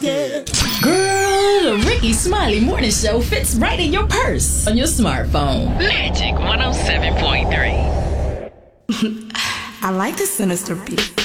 Girl, the Ricky Smiley Morning Show fits right in your purse on your smartphone. Magic 107.3. I like the sinister beat.